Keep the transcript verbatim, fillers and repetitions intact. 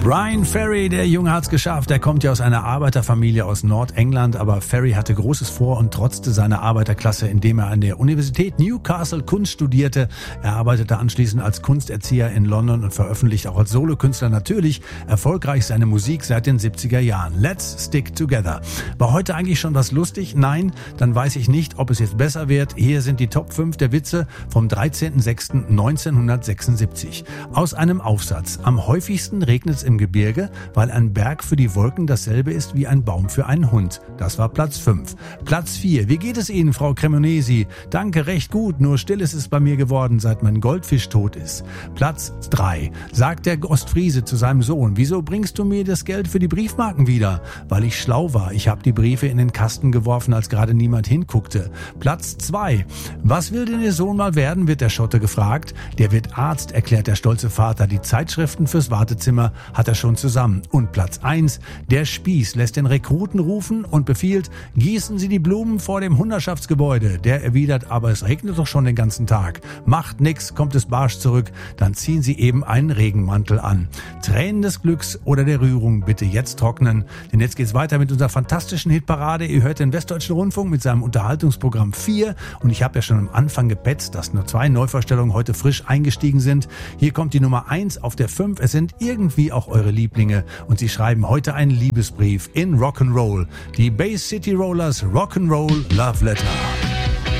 Bryan Ferry, der Junge hat's geschafft. Er kommt ja aus einer Arbeiterfamilie aus Nordengland, aber Ferry hatte Großes vor und trotzte seiner Arbeiterklasse, indem er an der Universität Newcastle Kunst studierte. Er arbeitete anschließend als Kunsterzieher in London und veröffentlicht auch als Solokünstler natürlich erfolgreich seine Musik seit den siebziger Jahren. Let's Stick Together. War heute eigentlich schon was lustig? Nein, dann weiß ich nicht, ob es jetzt besser wird. Hier sind die Top fünf der Witze vom dreizehnten sechsten neunzehnhundertsechsundsiebzig. Aus einem Aufsatz. Am häufigsten regnet es im Gebirge, weil ein Berg für die Wolken dasselbe ist wie ein Baum für einen Hund. Das war Platz fünf. Platz vier. Wie geht es Ihnen, Frau Cremonesi? Danke, recht gut, nur still ist es bei mir geworden, seit mein Goldfisch tot ist. Platz drei. Sagt der Ostfriese zu seinem Sohn, wieso bringst du mir das Geld für die Briefmarken wieder? Weil ich schlau war. Ich habe die Briefe in den Kasten geworfen, als gerade niemand hinguckte. Platz zwei. Was will denn Ihr Sohn mal werden, wird der Schotte gefragt. Der wird Arzt, erklärt der stolze Vater. Die Zeitschriften fürs Wartezimmer hat er schon zusammen. Und Platz eins. Der Spieß lässt den Rekruten rufen und befiehlt, gießen Sie die Blumen vor dem Hundertschaftsgebäude. Der erwidert, aber es regnet doch schon den ganzen Tag. Macht nix, kommt es barsch zurück. Dann ziehen Sie eben einen Regenmantel an. Tränen des Glücks oder der Rührung bitte jetzt trocknen. Denn jetzt geht's weiter mit unserer fantastischen Hitparade. Ihr hört den Westdeutschen Rundfunk mit seinem Unterhaltungsprogramm vier. Und ich habe ja schon am Anfang gepetzt, dass nur zwei Neuvorstellungen heute frisch eingestiegen sind. Hier kommt die Nummer eins auf der fünf. Es sind irgendwie auch eure Lieblinge. Und sie schreiben heute einen Liebesbrief in Rock'n'Roll. Die Bay City Rollers Rock'n'Roll Love Letter.